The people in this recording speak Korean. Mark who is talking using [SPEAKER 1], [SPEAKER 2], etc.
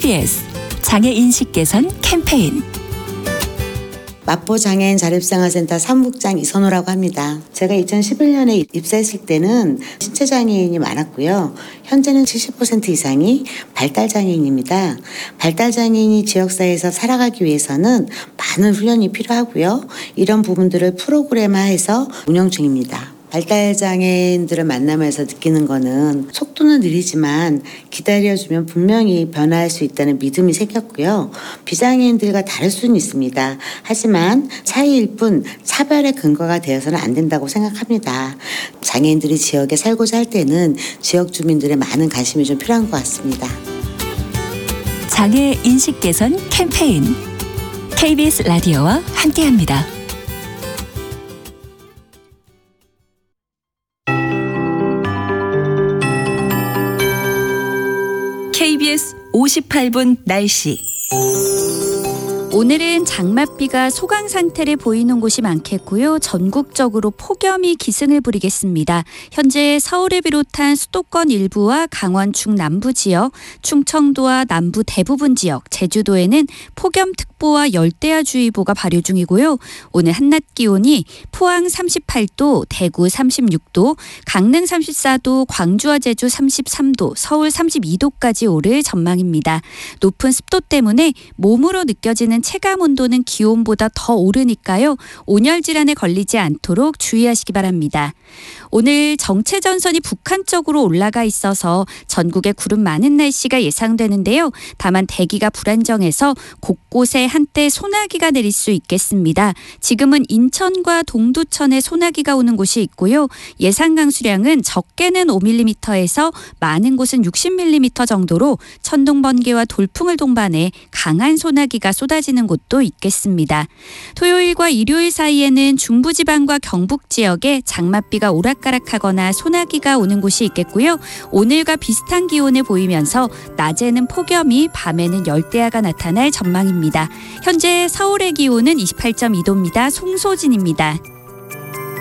[SPEAKER 1] KBS 장애인식 개선 캠페인.
[SPEAKER 2] 마포장애인 자립생활센터 사무국장 이선호라고 합니다. 제가 2011년에 입사했을 때는 신체장애인이 많았고요. 현재는 70% 이상이 발달장애인입니다. 발달장애인이 지역사회에서 살아가기 위해서는 많은 훈련이 필요하고요. 이런 부분들을 프로그램화해서 운영 중입니다. 발달장애인들을 만나면서 느끼는 거는 속도는 느리지만 기다려주면 분명히 변화할 수 있다는 믿음이 생겼고요. 비장애인들과 다를 수는 있습니다. 하지만 차이일 뿐 차별의 근거가 되어서는 안 된다고 생각합니다. 장애인들이 지역에 살고자 할 때는 지역 주민들의 많은 관심이 좀 필요한 것 같습니다.
[SPEAKER 1] 장애 인식 개선 캠페인. KBS 라디오와 함께합니다. KBS 58분 날씨.
[SPEAKER 3] 오늘은 장맛비가 소강 상태를 보이는 곳이 많겠고요. 전국적으로 폭염이 기승을 부리겠습니다. 현재 서울을 비롯한 수도권 일부와 강원 중남부 지역, 충청도와 남부 대부분 지역, 제주도에는 폭염특보와 열대야주의보가 발효 중이고요. 오늘 한낮 기온이 포항 38도, 대구 36도, 강릉 34도, 광주와 제주 33도, 서울 32도까지 오를 전망입니다. 높은 습도 때문에 몸으로 느껴지는 체감 온도는 기온보다 더 오르니까요. 온열 질환에 걸리지 않도록 주의하시기 바랍니다. 오늘 정체전선이 북한 쪽으로 올라가 있어서 전국에 구름 많은 날씨가 예상되는데요. 다만 대기가 불안정해서 곳곳에 한때 소나기가 내릴 수 있겠습니다. 지금은 인천과 동두천에 소나기가 오는 곳이 있고요. 예상 강수량은 적게는 5mm에서 많은 곳은 60mm 정도로 천둥, 번개와 돌풍을 동반해 강한 소나기가 쏟아지는 곳도 있겠습니다. 토요일과 일요일 사이에는 중부지방과 경북 지역에 장맛비가 오락가락하거나 소나기가 오는 곳이 있겠고요. 오늘과 비슷한 기온을 보이면서 낮에는 폭염이, 밤에는 열대야가 나타날 전망입니다. 현재 서울의 기온은 28.2도입니다. 송소진입니다.